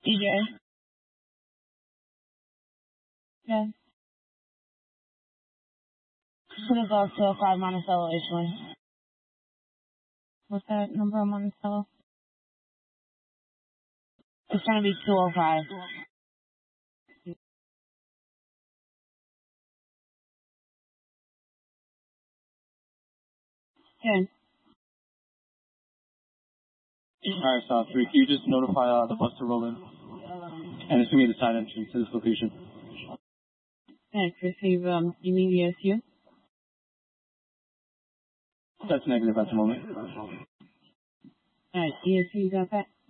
DJ. Yeah. Should have gone to 5 Monticello H1. What's that number on Monticello? It's gonna be 205. Yeah. Alright, South 3, can you just notify the bus to roll in? And it's gonna be the side entrance to this location. Thanks. Receive, you mean ESU? That's negative at the moment. Alright, ESU got that?